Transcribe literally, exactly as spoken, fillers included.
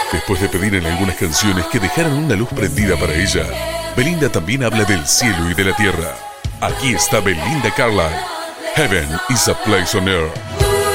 Después de pedir en algunas canciones que dejaran una luz prendida para ella, Belinda también habla del cielo y de la tierra. Aquí está Belinda Carlisle. Heaven is a place on earth.